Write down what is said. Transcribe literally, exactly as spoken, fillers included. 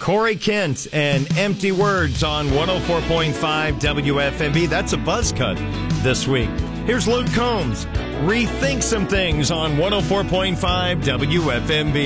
Corey Kent and Empty Words on one oh four point five W F M B. That's a buzz cut this week. Here's Luke Combs. Rethink Some Things on one oh four point five W F M B.